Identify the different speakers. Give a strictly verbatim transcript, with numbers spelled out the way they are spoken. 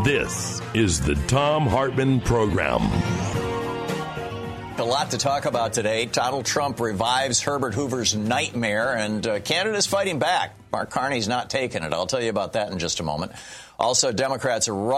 Speaker 1: This is the Thom Hartmann Program.
Speaker 2: A lot to talk about today. Donald Trump revives Herbert Hoover's nightmare, and uh, Canada's fighting back. Mark Carney's not taking it. I'll tell you about that in just a moment. Also, Democrats are